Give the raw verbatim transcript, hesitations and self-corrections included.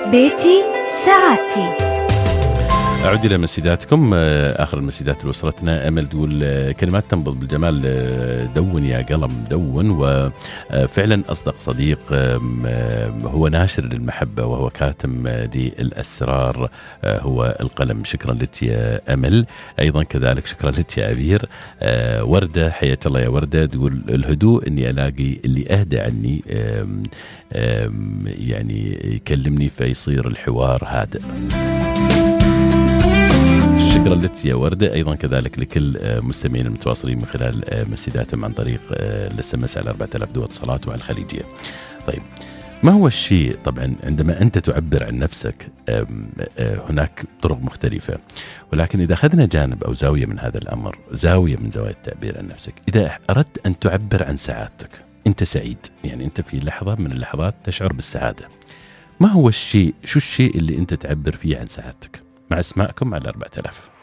بيتي سعادتي. أعود إلى مسيداتكم. آخر المسيدات اللي وصلتنا أمل تقول كلمات تنبض بالجمال، دون يا قلم دون. وفعلا أصدق صديق هو ناشر للمحبة وهو كاتم للأسرار هو القلم. شكرا لك يا أمل، أيضا كذلك شكرا لك يا أبير. وردة حياك الله يا وردة تقول الهدوء إني ألاقي اللي أهدى عني يعني يكلمني فيصير الحوار هادئ. شكرا لك يا وردة، أيضا كذلك لكل مستمعين المتواصلين من خلال مسيداتهم عن طريق الاس ام اس على أربعة آلاف دو اتصالات وعلى الخليجية. طيب، ما هو الشيء طبعا عندما أنت تعبر عن نفسك هناك طرق مختلفة، ولكن إذا أخذنا جانب أو زاوية من هذا الأمر، زاوية من زوايا التعبير عن نفسك، إذا أردت أن تعبر عن سعادتك، أنت سعيد، يعني أنت في لحظة من اللحظات تشعر بالسعادة، ما هو الشيء، شو الشيء اللي أنت تعبر فيه عن سعادتك؟ مع اسمائكم على أربعة آلاف.